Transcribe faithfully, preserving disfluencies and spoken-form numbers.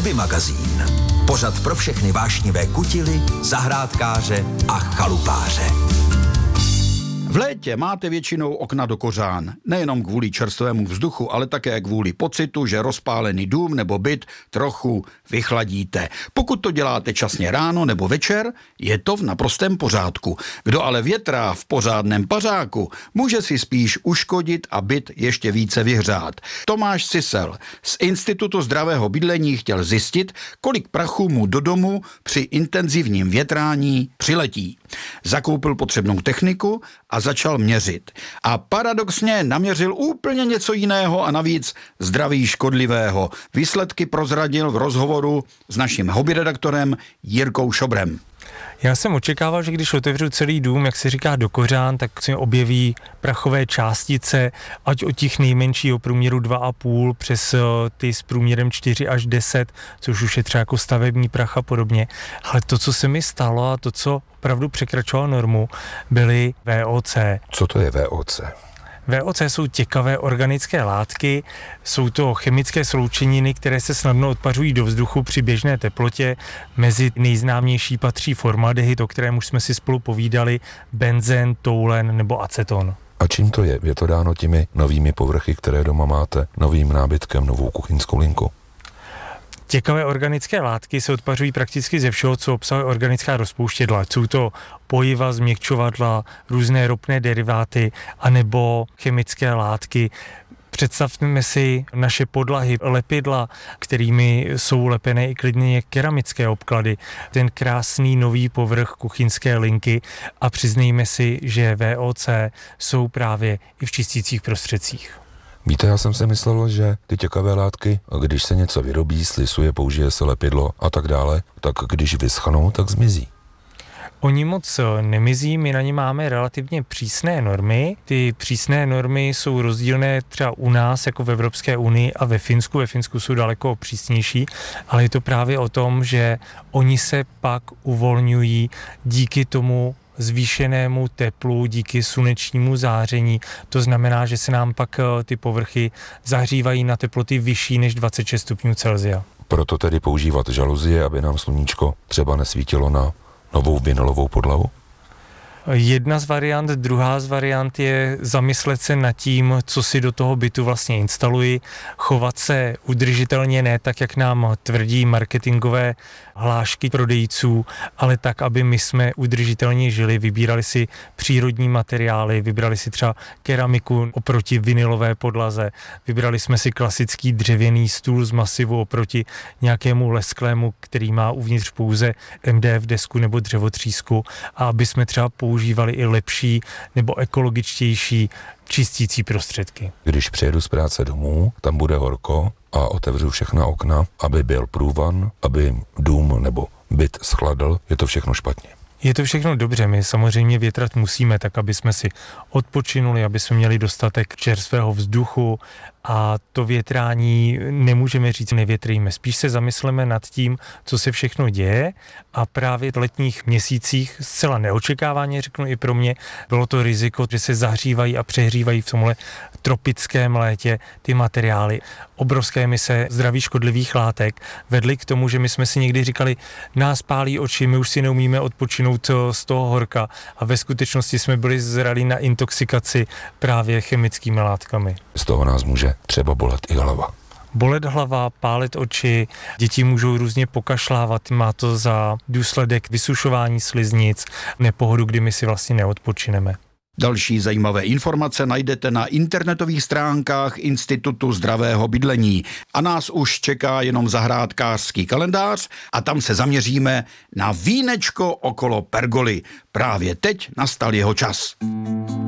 Hobby magazín. Pořad pro všechny vášnivé kutily, zahrádkáře a chalupáře. V létě máte většinou okna do kořán. Nejenom kvůli čerstvému vzduchu, ale také kvůli pocitu, že rozpálený dům nebo byt trochu vychladíte. Pokud to děláte časně ráno nebo večer, je to v naprostém pořádku. Kdo ale větrá v pořádném pařáku, může si spíš uškodit a byt ještě více vyhřát. Tomáš Sisel z Institutu zdravého bydlení chtěl zjistit, kolik prachu mu do domu při intenzivním větrání přiletí. Zakoupil potřebnou techniku a začal měřit. A paradoxně naměřil úplně něco jiného a navíc zdraví škodlivého. Výsledky prozradil v rozhovoru s naším hobbyredaktorem Jirkou Šobrem. Já jsem očekával, že když otevřu celý dům, jak se říká do kořán, tak se objeví prachové částice, ať od těch nejmenšího průměru dva a půl přes ty s průměrem čtyři až deset, což už je třeba jako stavební prach a podobně. Ale to, co se mi stalo a to, co opravdu překračovalo normu, byly V O C. Co to je V O C? V O C jsou těkavé organické látky, jsou to chemické sloučeniny, které se snadno odpařují do vzduchu při běžné teplotě. Mezi nejznámější patří formaldehyd, o kterém už jsme si spolu povídali, benzen, toulen nebo aceton. A čím to je? Je to dáno těmi novými povrchy, které doma máte, novým nábytkem, novou kuchyňskou linku? Těkavé organické látky se odpařují prakticky ze všeho, co obsahuje organická rozpouštědla. Jsou to pojiva, změkčovadla, různé ropné deriváty anebo chemické látky. Představme si naše podlahy, lepidla, kterými jsou lepené i klidně keramické obklady, ten krásný nový povrch kuchyňské linky a přiznejme si, že V O C jsou právě i v čistících prostředcích. Víte, já jsem si myslel, že ty těkavé látky, když se něco vyrobí, slisuje, použije se lepidlo a tak dále, tak když vyschnou, tak zmizí. Oni moc nemizí, my na ně máme relativně přísné normy. Ty přísné normy jsou rozdílné třeba u nás, jako v Evropské unii a ve Finsku. Ve Finsku jsou daleko přísnější, ale je to právě o tom, že oni se pak uvolňují díky tomu zvýšenému teplu, díky slunečnímu záření. To znamená, že se nám pak ty povrchy zahřívají na teploty vyšší než dvacet šest stupňů Celsia. Proto tedy používat žaluzie, aby nám sluníčko třeba nesvítilo na novou vinylovou podlahu? Jedna z variant, druhá z variant je zamyslet se nad tím, co si do toho bytu vlastně instaluji, chovat se udržitelně, ne tak, jak nám tvrdí marketingové hlášky prodejců, ale tak, aby my jsme udržitelně žili, vybírali si přírodní materiály, vybrali si třeba keramiku oproti vinylové podlaze, vybrali jsme si klasický dřevěný stůl z masivu oproti nějakému lesklému, který má uvnitř pouze M D F desku nebo dřevotřísku, a aby jsme třeba používali i lepší nebo ekologičtější čistící prostředky. Když přijedu z práce domů, tam bude horko a otevřu všechna okna, aby byl průvan, aby dům nebo byt schladl, je to všechno špatně. Je to všechno dobře, my samozřejmě větrat musíme tak, aby jsme si odpočinuli, aby jsme měli dostatek čerstvého vzduchu, a to větrání nemůžeme říct nevětríme. Spíš se zamysleme nad tím, co se všechno děje, a právě v letních měsících zcela neočekávaně, řeknu i pro mě, bylo to riziko, že se zahřívají a přehřívají v tomhle tropickém létě ty materiály. Obrovské emise zdraví škodlivých látek vedly k tomu, že my jsme si někdy říkali, nás pálí oči, my už si neumíme odpočinout z toho horka, a ve skutečnosti jsme byli zralí na intoxikaci právě chemickými látkami. Z toho nás může třeba bolet i hlava. Bolet hlava, pálit oči, děti můžou různě pokašlávat, má to za důsledek vysušování sliznic, nepohodu, kdy my si vlastně neodpočineme. Další zajímavé informace najdete na internetových stránkách Institutu zdravého bydlení. A nás už čeká jenom zahrádkářský kalendář a tam se zaměříme na vínečko okolo pergoly. Právě teď nastal jeho čas.